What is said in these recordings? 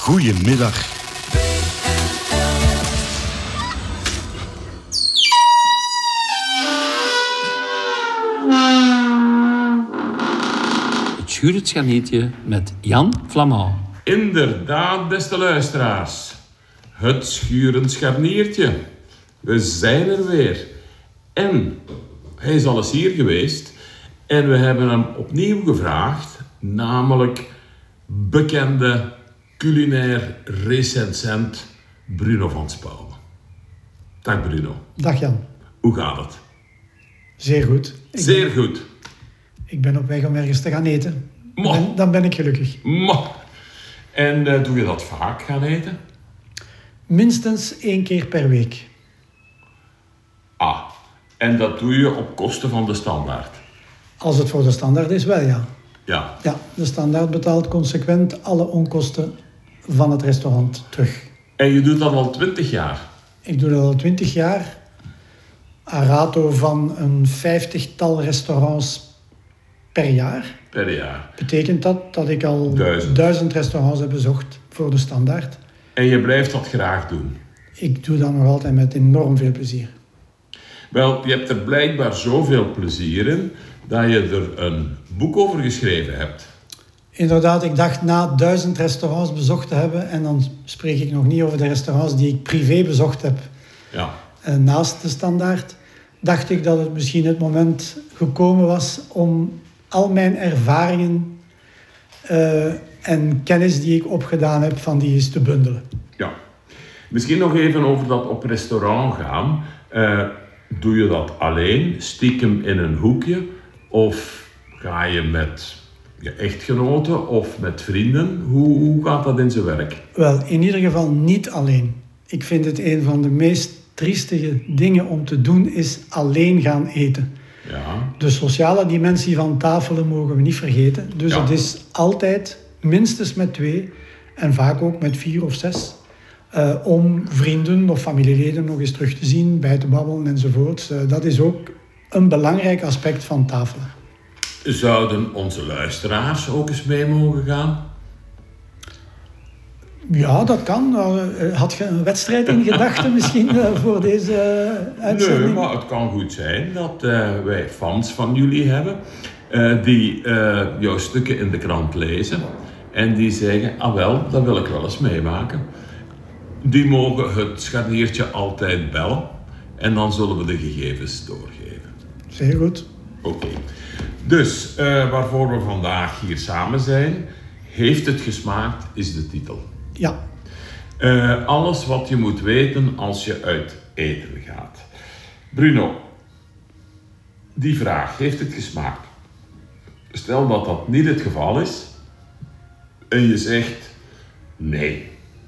Goedemiddag. Het Schurend Scharniertje met Jan Flamand. Inderdaad, beste luisteraars. Het Schurend Scharniertje. We zijn er weer. En hij is al eens hier geweest. En we hebben hem opnieuw gevraagd. Namelijk bekende culinair recensent Bruno van Spouwen. Dag Bruno. Dag Jan. Hoe gaat het? Zeer goed. Zeer goed. Ik ben op weg om ergens te gaan eten. Mo. Dan ben ik gelukkig. Mo. En doe je dat vaak gaan eten? Minstens 1 keer per week. Ah, en dat doe je op kosten van de standaard? Als het voor de standaard is, wel ja. Ja. Ja, de standaard betaalt consequent alle onkosten van het restaurant terug. En je doet dat al 20 jaar? Ik doe dat al 20 jaar. Een rato van een 50-tal restaurants per jaar. Per jaar. Betekent dat ik al 1000. 1000 restaurants heb bezocht voor de standaard. En je blijft dat graag doen? Ik doe dat nog altijd met enorm veel plezier. Wel, je hebt er blijkbaar zoveel plezier in dat je er een boek over geschreven hebt. Inderdaad, ik dacht na 1000 restaurants bezocht te hebben, en dan spreek ik nog niet over de restaurants die ik privé bezocht heb, Ja. naast de standaard, dacht ik dat het misschien het moment gekomen was om al mijn ervaringen en kennis die ik opgedaan heb, van die eens te bundelen. Ja. Misschien nog even over dat op restaurant gaan. Doe je dat alleen, stiekem in een hoekje? Of ga je met je echtgenote of met vrienden? Hoe gaat dat in zijn werk? Wel, in ieder geval niet alleen. Ik vind het een van de meest triestige dingen om te doen, is alleen gaan eten. Ja. De sociale dimensie van tafelen mogen we niet vergeten. Dus Ja. het is altijd minstens met 2 en vaak ook met 4 of 6. Om vrienden of familieleden nog eens terug te zien, bij te babbelen enzovoort. Dat is ook een belangrijk aspect van tafelen. Zouden onze luisteraars ook eens mee mogen gaan? Ja, dat kan. Had je een wedstrijd in gedachten misschien voor deze uitzending? Nee, maar het kan goed zijn dat wij fans van jullie hebben die jouw stukken in de krant lezen en die zeggen, ah wel, dat wil ik wel eens meemaken. Die mogen het scharniertje altijd bellen en dan zullen we de gegevens doorgeven. Zeer goed. Oké. Dus waarvoor we vandaag hier samen zijn, heeft het gesmaakt, is de titel. Ja. Alles wat je moet weten als je uit eten gaat. Bruno, die vraag, heeft het gesmaakt? Stel dat dat niet het geval is en je zegt nee.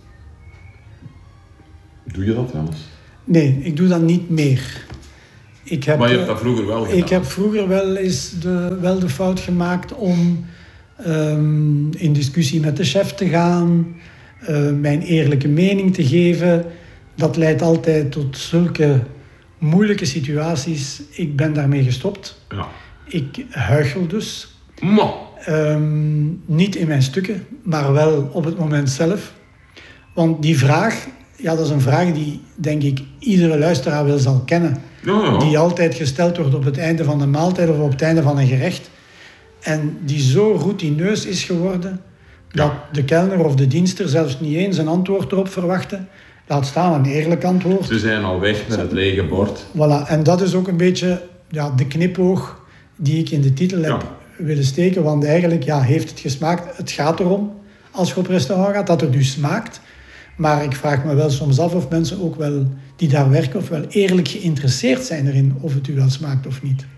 Doe je dat wel eens? Nee, ik doe dat niet meer. Maar je hebt dat vroeger wel gedaan. Ik heb vroeger wel eens de fout gemaakt om in discussie met de chef te gaan, mijn eerlijke mening te geven. Dat leidt altijd tot zulke moeilijke situaties. Ik ben daarmee gestopt. Ja. Ik huichel dus. Maar. Niet in mijn stukken, maar wel op het moment zelf. Want die vraag, ja, dat is een vraag die, denk ik, iedere luisteraar wel zal kennen. Ja. Die altijd gesteld wordt op het einde van een maaltijd of op het einde van een gerecht. En die zo routineus is geworden dat de kelner of de dienster zelfs niet eens een antwoord erop verwachtte. Laat staan een eerlijk antwoord. Ze zijn al weg met het lege bord. Voilà. En dat is ook een beetje de knipoog die ik in de titel heb willen steken. Want eigenlijk heeft het gesmaakt. Het gaat erom, als je op restaurant gaat, dat het dus smaakt. Maar ik vraag me wel soms af of mensen ook wel die daar werken of wel eerlijk geïnteresseerd zijn erin of het u wel smaakt of niet.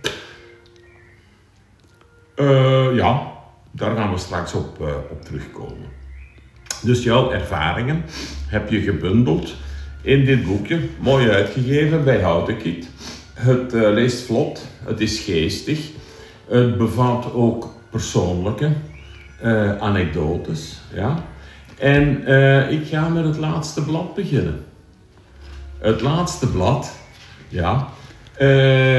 Ja, daar gaan we straks op terugkomen. Dus jouw ervaringen heb je gebundeld in dit boekje, mooi uitgegeven bij Houtenkiet. Het leest vlot, het is geestig, het bevat ook persoonlijke anekdotes. Ja? En ik ga met het laatste blad beginnen. Het laatste blad, ja.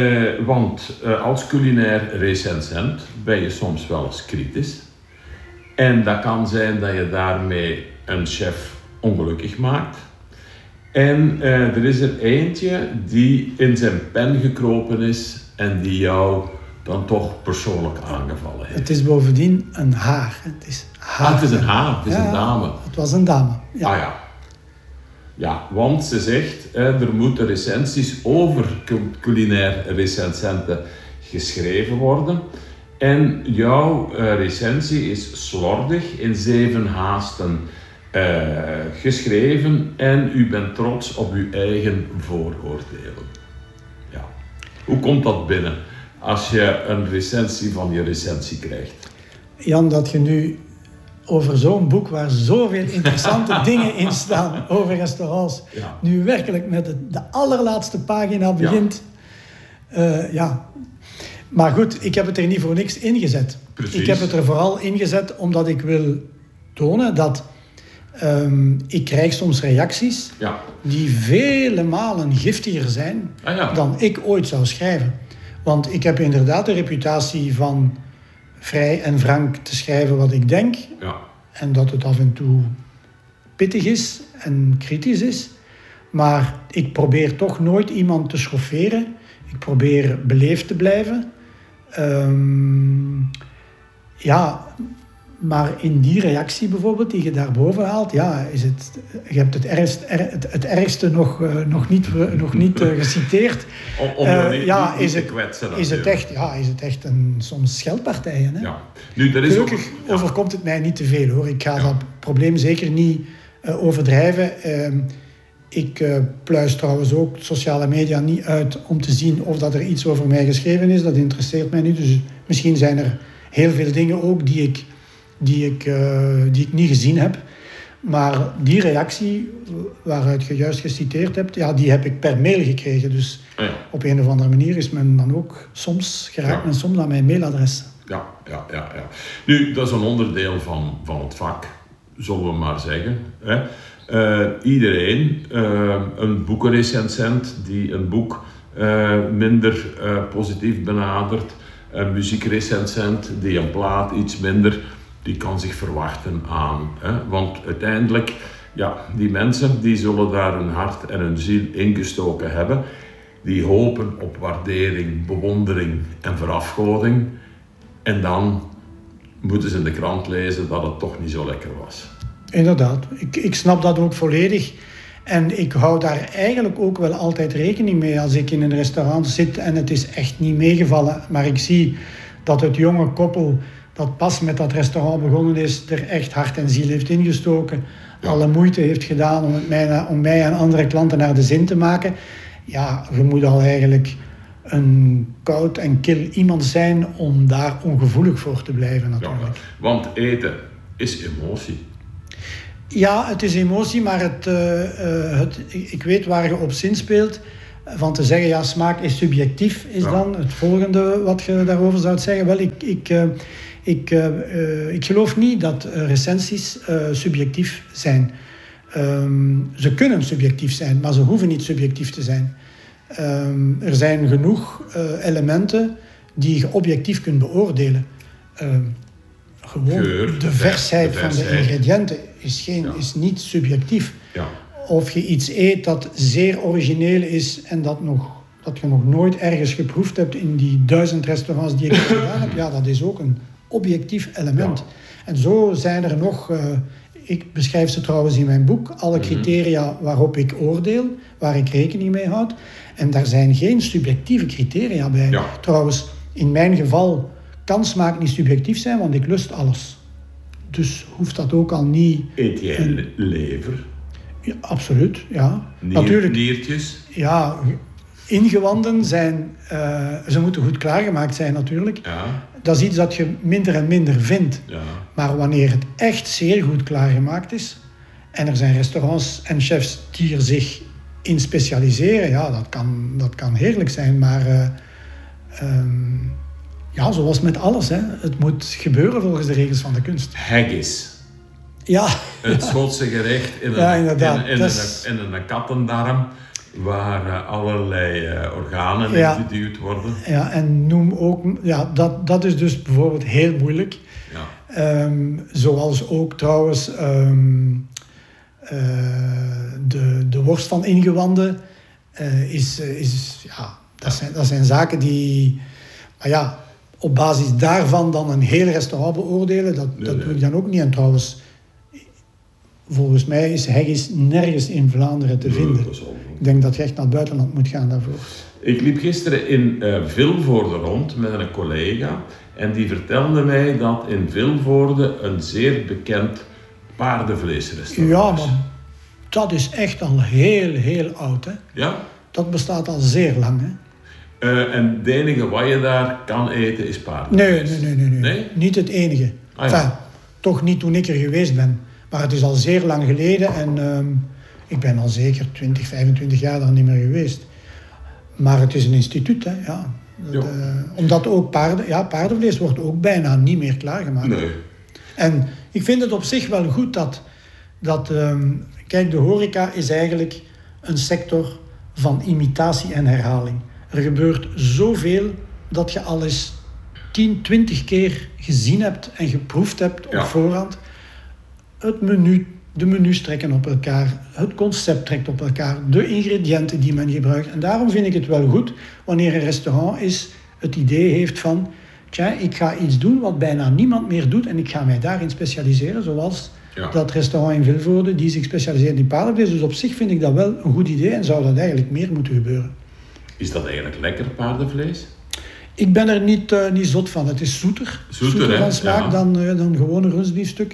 Want als culinair recensent ben je soms wel eens kritisch. En dat kan zijn dat je daarmee een chef ongelukkig maakt. En er is er eentje die in zijn pen gekropen is en die jou dan toch persoonlijk aangevallen heeft. Het is bovendien een haar. Het is haar. Het is een haar, het is een dame. Het was een dame, ja. Ah ja. Ja, want ze zegt, er moeten recensies over culinair recensenten geschreven worden. En jouw recensie is slordig in 7 haasten geschreven en u bent trots op uw eigen vooroordelen. Ja. Hoe komt dat binnen als je een recensie van je recensie krijgt? Jan, dat je nu over zo'n boek waar zoveel interessante dingen in staan over restaurants, nu werkelijk met de allerlaatste pagina begint. Ja. Maar goed, ik heb het er niet voor niks ingezet. Precies. Ik heb het er vooral ingezet omdat ik wil tonen dat ik krijg soms reacties die vele malen giftiger zijn dan ik ooit zou schrijven. Want ik heb inderdaad de reputatie van vrij en frank te schrijven wat ik denk. Ja. En dat het af en toe pittig is en kritisch is. Maar ik probeer toch nooit iemand te schofferen. Ik probeer beleefd te blijven. Maar in die reactie bijvoorbeeld, die je daarboven haalt, is het, je hebt het ergste nog niet geciteerd. Om niet te kwetsen. Is het echt soms scheldpartijen. Hè? Ja. Nu, er is gelukkig overkomt het mij niet te veel, hoor. Ik ga dat probleem zeker niet overdrijven. Ik pluis trouwens ook sociale media niet uit om te zien of dat er iets over mij geschreven is. Dat interesseert mij niet. Dus misschien zijn er heel veel dingen ook die ik niet gezien heb. Maar die reactie waaruit je juist geciteerd hebt, die heb ik per mail gekregen. Dus op een of andere manier is men dan ook soms geraakt men soms aan mijn mailadres. Ja. Nu, dat is een onderdeel van het vak, zullen we maar zeggen. Hè? Iedereen, een boekenrecensent die een boek minder positief benadert, een muziekrecensent die een plaat iets minder, die kan zich verwachten aan. Hè? Want uiteindelijk, die mensen die zullen daar hun hart en hun ziel ingestoken hebben. Die hopen op waardering, bewondering en verafgoding. En dan moeten ze in de krant lezen dat het toch niet zo lekker was. Inderdaad, ik snap dat ook volledig. En ik hou daar eigenlijk ook wel altijd rekening mee als ik in een restaurant zit en het is echt niet meegevallen. Maar ik zie dat het jonge koppel dat pas met dat restaurant begonnen is, er echt hart en ziel heeft ingestoken. Alle moeite heeft gedaan om mij en andere klanten naar de zin te maken. Ja, je moet al eigenlijk een koud en kil iemand zijn om daar ongevoelig voor te blijven natuurlijk. Ja, want eten is emotie. Ja, het is emotie, maar ik weet waar je op zinspeelt. Van te zeggen, smaak is subjectief, is dan het volgende wat je daarover zou zeggen. Wel, ik geloof niet dat recensies subjectief zijn. Ze kunnen subjectief zijn, maar ze hoeven niet subjectief te zijn. Er zijn genoeg elementen die je objectief kunt beoordelen. Gewoon Geur, de versheid van de ingrediënten is niet subjectief. Ja. Of je iets eet dat zeer origineel is en dat je nog nooit ergens geproefd hebt in die 1000 restaurants die ik gedaan heb, dat is ook een objectief element. Ja. En zo zijn er nog, ik beschrijf ze trouwens in mijn boek, alle criteria waarop ik oordeel, waar ik rekening mee houd. En daar zijn geen subjectieve criteria bij. Ja. Trouwens, in mijn geval kan smaak niet subjectief zijn, want ik lust alles. Dus hoeft dat ook al niet... Eet jij lever? Ja, absoluut, ja. Natuurlijk. Niertjes? Ja, ingewanden zijn... ze moeten goed klaargemaakt zijn natuurlijk. Ja. Dat is iets dat je minder en minder vindt. Ja. Maar wanneer het echt zeer goed klaargemaakt is... en er zijn restaurants en chefs die er zich in specialiseren... dat kan heerlijk zijn, maar... zoals met alles, hè. Het moet gebeuren volgens de regels van de kunst. Haggis. Ja. Het Schotse gerecht in een kattendarm, waar allerlei organen in geduwd worden. Ja, en noem ook... Ja, dat is dus bijvoorbeeld heel moeilijk. Zoals ook trouwens de worst van ingewanden dat zijn zaken die... Maar ja, op basis daarvan dan een heel restaurant beoordelen, dat doe ik dan ook niet. En trouwens, volgens mij is haggis nergens in Vlaanderen te vinden. Ik denk dat je echt naar het buitenland moet gaan daarvoor. Ik liep gisteren in Vilvoorde rond met een collega en die vertelde mij dat in Vilvoorde een zeer bekend paardenvleesrestaurant is. Ja, maar dat is echt al heel, heel oud. Hè? Ja? Dat bestaat al zeer lang. Hè? En het enige wat je daar kan eten is paardenvlees? Nee? Niet het enige. Ah, ja. Enfin, toch niet toen ik er geweest ben. Maar het is al zeer lang geleden en ik ben al zeker 20, 25 jaar daar niet meer geweest. Maar het is een instituut, hè, ja. Omdat ook paardenvlees wordt ook bijna niet meer klaargemaakt. Nee. En ik vind het op zich wel goed dat kijk, de horeca is eigenlijk een sector van imitatie en herhaling. Er gebeurt zoveel dat je al eens 10, 20 keer gezien hebt en geproefd hebt op voorhand. Het menu, de menus trekken op elkaar, het concept trekt op elkaar, de ingrediënten die men gebruikt. En daarom vind ik het wel goed wanneer een restaurant het idee heeft van, ik ga iets doen wat bijna niemand meer doet en ik ga mij daarin specialiseren, zoals dat restaurant in Vilvoorde die zich specialiseert in paardenvlees. Dus op zich vind ik dat wel een goed idee en zou dat eigenlijk meer moeten gebeuren. Is dat eigenlijk lekker, paardenvlees? Ik ben er niet zot van. Het is zoeter van smaak dan gewoon een rundbiefstuk.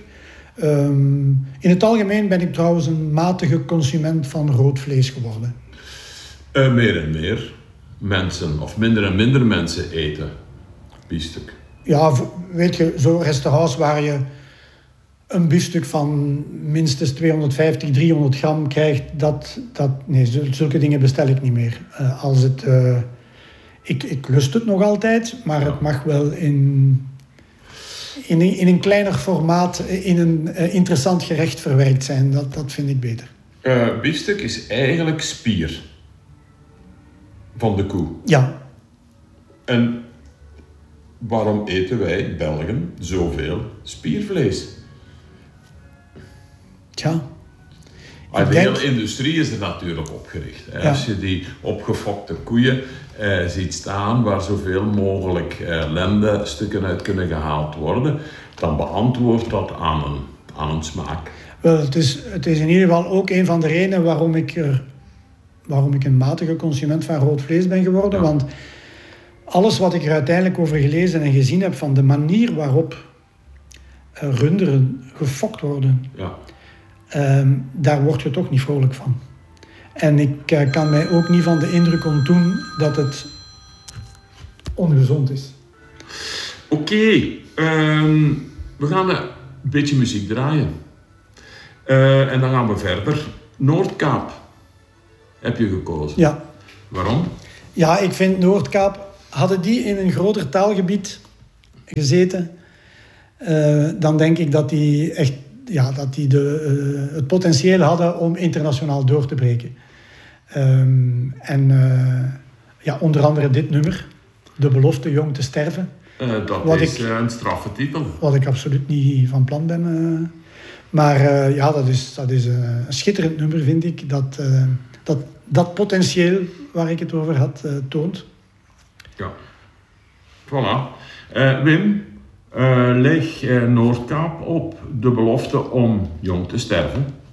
In het algemeen ben ik trouwens een matige consument van rood vlees geworden. Meer en meer mensen, of minder en minder mensen eten biefstuk. Ja, weet je, zo'n restaurants waar je een biefstuk van minstens 250, 300 gram krijgt, zulke dingen bestel ik niet meer. Ik lust het nog altijd, maar het mag wel in een kleiner formaat, in een interessant gerecht verwerkt zijn. Dat vind ik beter. Biefstuk is eigenlijk spier van de koe. Ja. En waarom eten wij, Belgen, zoveel spiervlees? Tja. De hele industrie is er natuurlijk opgericht. Ja. Als je die opgefokte koeien ziet staan waar zoveel mogelijk lendenstukken uit kunnen gehaald worden, dan beantwoordt dat aan een smaak. Wel, het is in ieder geval ook een van de redenen waarom ik een matige consument van rood vlees ben geworden. Ja. Want alles wat ik er uiteindelijk over gelezen en gezien heb van de manier waarop runderen gefokt worden, daar word je toch niet vrolijk van. En ik kan mij ook niet van de indruk ontdoen dat het ongezond is. Oké, we gaan een beetje muziek draaien. En dan gaan we verder. Noordkaap heb je gekozen. Ja. Waarom? Ja, ik vind Noordkaap, hadden die in een groter taalgebied gezeten, dan denk ik dat die echt het potentieel hadden om internationaal door te breken. Onder andere dit nummer, De Belofte Jong te Sterven. Dat is een straffe titel. Wat ik absoluut niet van plan ben. Maar dat is een schitterend nummer, vind ik. Dat potentieel waar ik het over had, toont. Ja. Voilà. Wim, leg Noordkaap op De Belofte om jong te sterven.